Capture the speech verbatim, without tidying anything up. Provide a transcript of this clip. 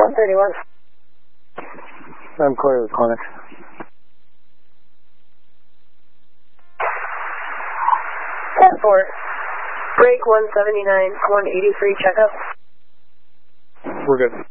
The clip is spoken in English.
one thirty-one. I'm clear of the clinic. ten four. Break one seventy-nine, one eighty-three, checkup. We're good.